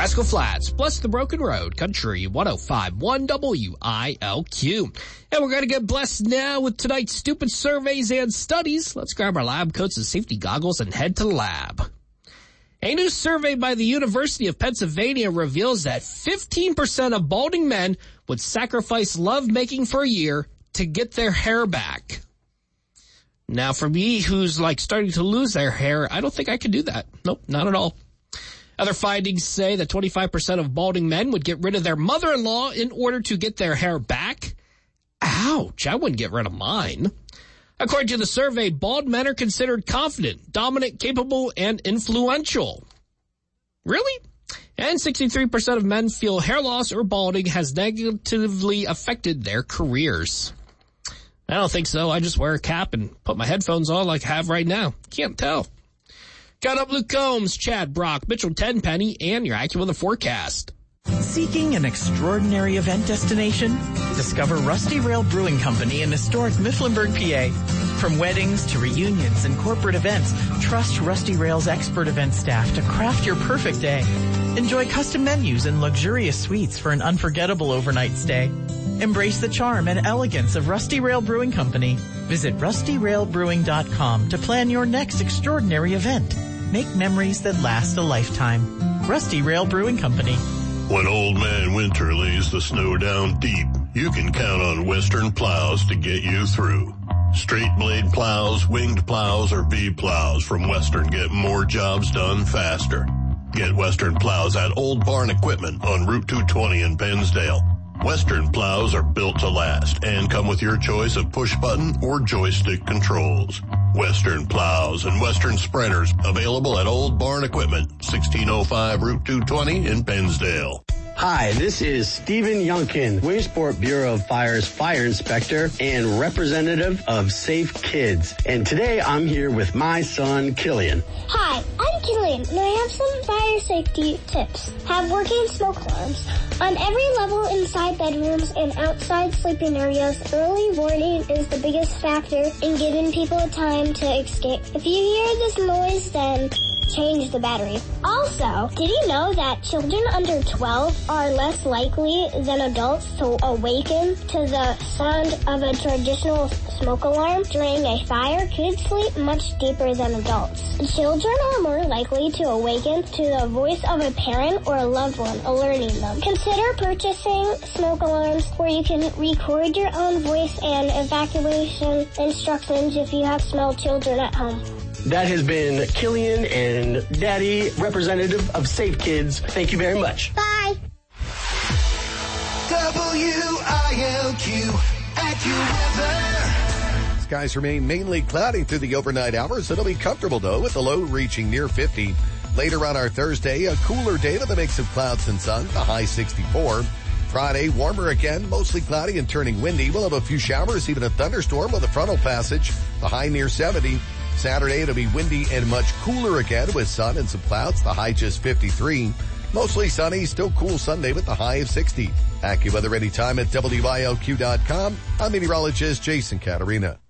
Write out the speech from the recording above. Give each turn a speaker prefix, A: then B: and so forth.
A: Rascal Flats, plus the Broken Road, Country 105.1 WILQ. And we're going to get blessed now with tonight's stupid surveys and studies. Let's grab our lab coats and safety goggles and head to the lab. A new survey by the University of Pennsylvania reveals that 15% of balding men would sacrifice lovemaking for a year to get their hair back. Now, for me, who's starting to lose their hair, I don't think I could do that. Nope, not at all. Other findings say that 25% of balding men would get rid of their mother-in-law in order to get their hair back. Ouch, I wouldn't get rid of mine. According to the survey, bald men are considered confident, dominant, capable, and influential. Really? And 63% of men feel hair loss or balding has negatively affected their careers. I don't think so. I just wear a cap and put my headphones on like I have right now. Can't tell. Got up Luke Combs, Chad Brock, Mitchell Tenpenny, and your AccuWeather forecast.
B: Seeking an extraordinary event destination? Discover Rusty Rail Brewing Company in historic Mifflinburg, PA. From weddings to reunions and corporate events, trust Rusty Rail's expert event staff to craft your perfect day. Enjoy custom menus and luxurious suites for an unforgettable overnight stay. Embrace the charm and elegance of Rusty Rail Brewing Company. Visit rustyrailbrewing.com to plan your next extraordinary event. Make memories that last a lifetime. Rusty Rail Brewing Company.
C: When Old Man Winter lays the snow down deep, you can count on Western Plows to get you through. Straight blade plows, winged plows, or V plows from Western get more jobs done faster. Get Western Plows at Old Barn Equipment on Route 220 in Pennsdale. Western Plows are built to last and come with your choice of push-button or joystick controls. Western Plows and Western Spreaders available at Old Barn Equipment, 1605 Route 220 in Pennsdale.
D: Hi, this is Stephen Youngkin, Williamsport Bureau of Fire's fire inspector and representative of Safe Kids. And today I'm here with my son, Killian.
E: Hi, I'm Killian, and I have some fire safety tips. Have working smoke alarms. On every level inside bedrooms and outside sleeping areas, early warning is the biggest factor in giving people time to escape. If you hear this noise, then change the battery. Also, did you know that children under 12 are less likely than adults to awaken to the sound of a traditional smoke alarm during a fire? Kids sleep much deeper than adults. Children are more likely to awaken to the voice of a parent or a loved one alerting them. Consider purchasing smoke alarms where you can record your own voice and evacuation instructions if you have small children at home.
D: That has been Killian and Daddy, representative of Safe Kids. Thank you very much.
E: Bye.
F: WILQ AccuWeather.
G: Skies remain mainly cloudy through the overnight hours. It'll be comfortable, though, with the low reaching near 50. Later on our Thursday, a cooler day with a mix of clouds and sun, the high 64. Friday, warmer again, mostly cloudy and turning windy. We'll have a few showers, even a thunderstorm with a frontal passage, the high near 70. Saturday, it'll be windy and much cooler again with sun and some clouds, the high just 53. Mostly sunny, still cool Sunday with the high of 60. AccuWeather anytime at WILQ.com. I'm meteorologist Jason Caterina.